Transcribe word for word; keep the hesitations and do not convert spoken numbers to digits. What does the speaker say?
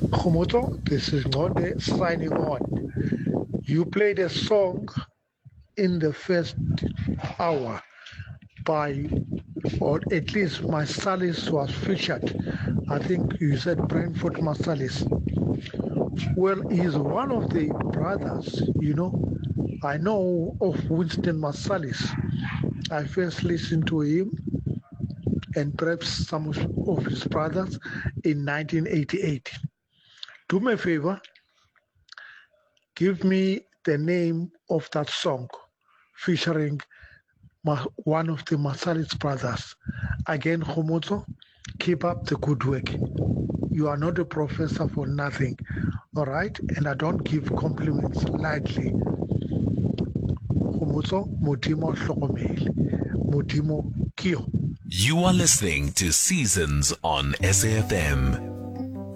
Khomoto, this is Ngonde signing on. You played a song in the first hour by, or at least Marsalis was featured. I think you said Brentford Marsalis. Well, he's one of the brothers, you know. I know of Winston Marsalis. I first listened to him and perhaps some of his brothers in nineteen eighty-eight. Do me a favor, give me the name of that song featuring Ma- one of the Marsalis brothers. Again, Khomoto, keep up the good work. You are not a professor for nothing, all right? And I don't give compliments lightly. Khomoto, Modimo Hlokomele, Modimo Kio. You are listening to Seasons on S A F M.